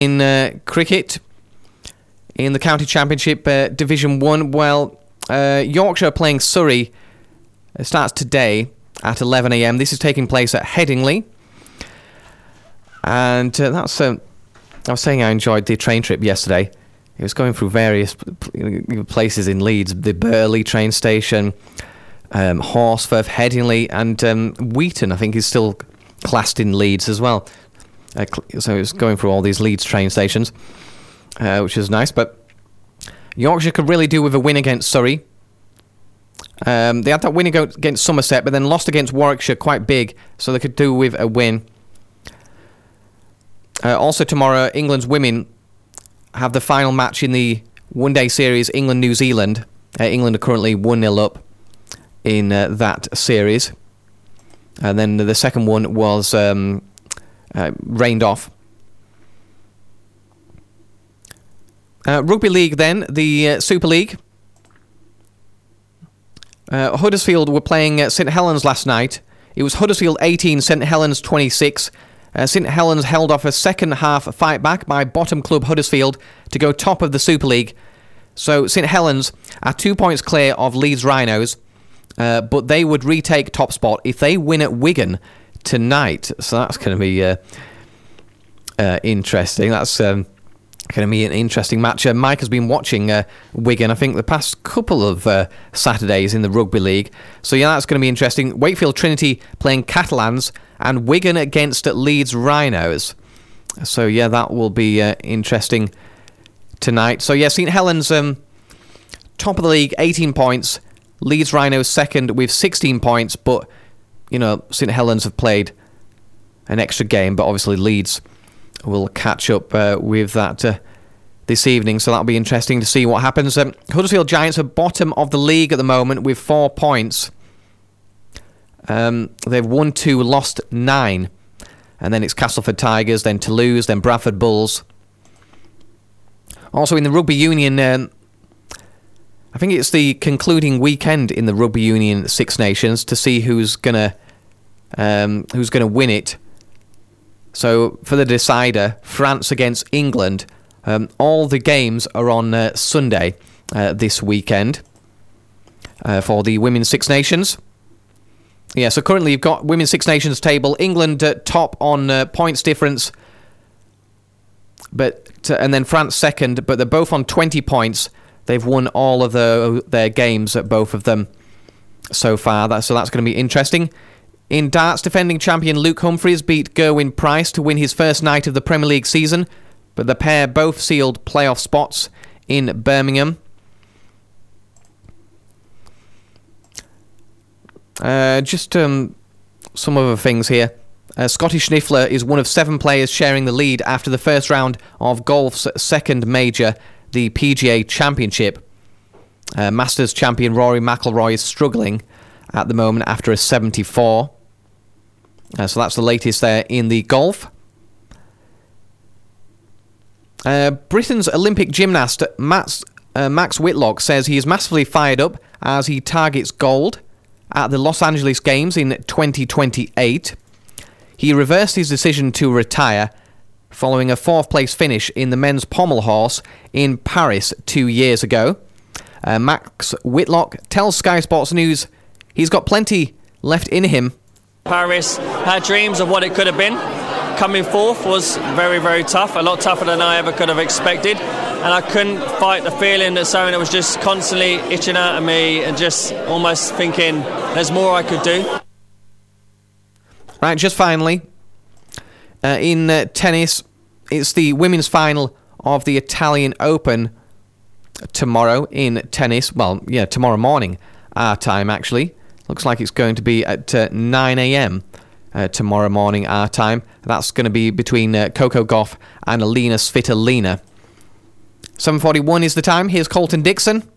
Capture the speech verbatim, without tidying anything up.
In uh, cricket, in the County Championship, uh, Division one, well, uh, Yorkshire are playing Surrey. It starts today at eleven a.m. This is taking place at Headingley. And uh, that's... Uh, I was saying I enjoyed the train trip yesterday. It was going through various places in Leeds. The Burley train station, um, Horsforth, Headingley, and um, Wheaton, I think, is still classed in Leeds as well. Uh, so it was going through all these Leeds train stations, uh, which is nice. But Yorkshire could really do with a win against Surrey. Um, they had that win against Somerset, but then lost against Warwickshire quite big, so they could do with a win. Uh, also tomorrow, England's women have the final match in the one-day series, England-New Zealand. Uh, England are currently one nil up in uh, that series. And then the second one was... Um, Uh, rained off. Uh, Rugby League then, the uh, Super League. Uh, Huddersfield were playing uh, St Helens last night. It was Huddersfield eighteen, St Helens twenty-six. Uh, St Helens held off a second half fight back by bottom club Huddersfield to go top of the Super League. So St Helens are two points clear of Leeds Rhinos, uh, but they would retake top spot if they win at Wigan tonight. So that's going to be uh, uh, interesting. That's um, going to be an interesting match. Uh, Mike has been watching uh, Wigan, I think, the past couple of uh, Saturdays in the Rugby League. So yeah, that's going to be interesting. Wakefield Trinity playing Catalans and Wigan against Leeds Rhinos. So yeah, that will be uh, interesting tonight. So yeah, St Helens um, top of the league, eighteen points. Leeds Rhinos second with sixteen points, but you know, St Helens have played an extra game, but obviously Leeds will catch up uh, with that uh, this evening, so that'll be interesting to see what happens. Um, Huddersfield Giants are bottom of the league at the moment with four points. Um, they've won two, lost nine. And then it's Castleford Tigers, then Toulouse, then Bradford Bulls. Also in the Rugby Union... Um, I think it's the concluding weekend in the Rugby Union Six Nations to see who's gonna um, who's gonna win it. So for the decider, France against England. Um, all the games are on uh, Sunday uh, this weekend uh, for the Women's Six Nations. Yeah, so currently you've got Women's Six Nations table. England uh, top on uh, points difference, but uh, and then France second, but they're both on twenty points. They've won all of the, their games at both of them so far, that, so that's going to be interesting. In darts, defending champion Luke Humphries beat Gerwyn Price to win his first night of the Premier League season, but the pair both sealed playoff spots in Birmingham. Uh, just um, some other things here. Uh, Scotty Schniffler is one of seven players sharing the lead after the first round of golf's second major, the P G A Championship. Uh, Masters champion Rory McIlroy is struggling at the moment after a seventy-four. Uh, so that's the latest there in the golf. Uh, Britain's Olympic gymnast Max, uh, Max Whitlock says he is massively fired up as he targets gold at the Los Angeles Games in twenty twenty-eight. He reversed his decision to retire following a fourth-place finish in the men's pommel horse in Paris two years ago. Uh, Max Whitlock tells Sky Sports News he's got plenty left in him. Paris had dreams of what it could have been. Coming fourth was very, very tough, a lot tougher than I ever could have expected. And I couldn't fight the feeling that something that was just constantly itching out of me and just almost thinking there's more I could do. Right, just finally, Uh, in uh, tennis, it's the women's final of the Italian Open tomorrow in tennis. Well, yeah, tomorrow morning, our time, actually. Looks like it's going to be at uh, nine a.m. Uh, tomorrow morning, our time. That's going to be between uh, Coco Gauff and Alina Svitolina. seven forty-one is the time. Here's Colton Dixon.